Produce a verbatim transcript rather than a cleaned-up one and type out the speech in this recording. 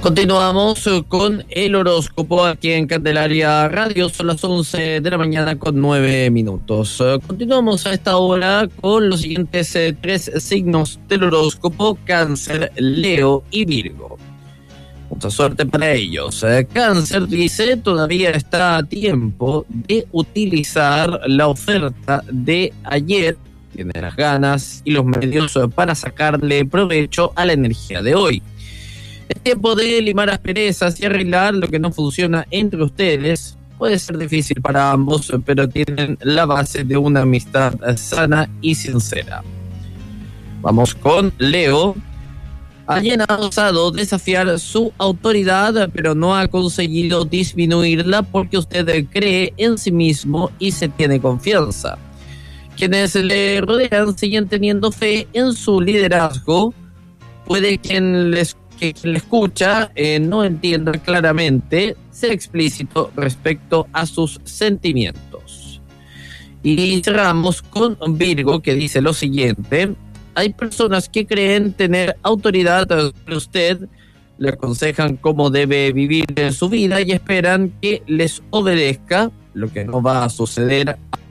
Continuamos con el horóscopo aquí en Candelaria Radio. Son las once de la mañana con nueve minutos. Continuamos a esta hora con los siguientes eh, tres signos del horóscopo: Cáncer, Leo y Virgo. Mucha suerte para ellos. Eh, Cáncer dice: todavía está a tiempo de utilizar la oferta de ayer. Tiene las ganas y los medios para sacarle provecho a la energía de hoy. Es tiempo de limar asperezas y arreglar lo que no funciona entre ustedes. Puede ser difícil para ambos, pero tienen la base de una amistad sana y sincera. Vamos con Leo. Alguien ha osado desafiar su autoridad, pero no ha conseguido disminuirla porque usted cree en sí mismo y se tiene confianza. Quienes le rodean siguen teniendo fe en su liderazgo. Puede quien les que quien le escucha eh, no entienda claramente, sea explícito respecto a sus sentimientos. Y cerramos con Virgo, que dice lo siguiente: hay personas que creen tener autoridad sobre usted, le aconsejan cómo debe vivir en su vida y esperan que les obedezca, lo que no va a suceder